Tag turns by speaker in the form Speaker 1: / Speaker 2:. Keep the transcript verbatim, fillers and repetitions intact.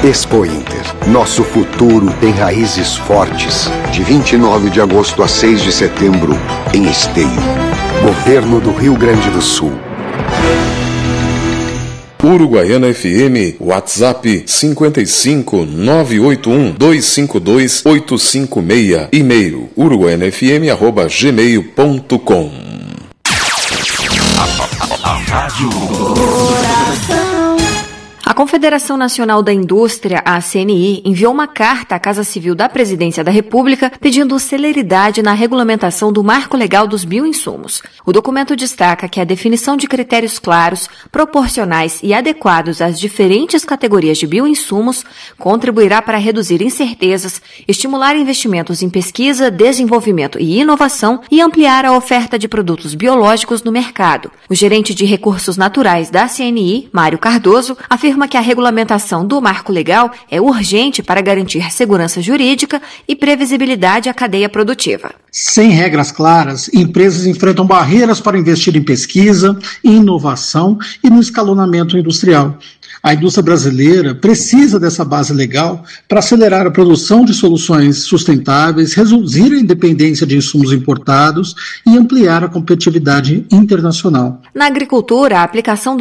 Speaker 1: Expo Inter. Nosso futuro tem raízes fortes. De vinte e nove de agosto a seis de setembro, em Esteio. Governo do Rio Grande do Sul.
Speaker 2: Uruguaiana F M, WhatsApp cinco cinco nove oito um dois cinco dois oito cinco seis, e-mail uruguaianafm arroba gmail ponto com.
Speaker 3: A Rádio
Speaker 4: A Confederação Nacional da Indústria, a C N I, enviou uma carta à Casa Civil da Presidência da República pedindo celeridade na regulamentação do Marco Legal dos Bioinsumos. O documento destaca que a definição de critérios claros, proporcionais e adequados às diferentes categorias de bioinsumos contribuirá para reduzir incertezas, estimular investimentos em pesquisa, desenvolvimento e inovação e ampliar a oferta de produtos biológicos no mercado. O gerente de Recursos Naturais da C N I, Mário Cardoso, afirma que a regulamentação do marco legal é urgente para garantir segurança jurídica e previsibilidade à cadeia produtiva.
Speaker 5: Sem regras claras, empresas enfrentam barreiras para investir em pesquisa, em inovação e no escalonamento industrial. A indústria brasileira precisa dessa base legal para acelerar a produção de soluções sustentáveis, reduzir a dependência de insumos importados e ampliar a competitividade internacional.
Speaker 4: Na agricultura, a aplicação do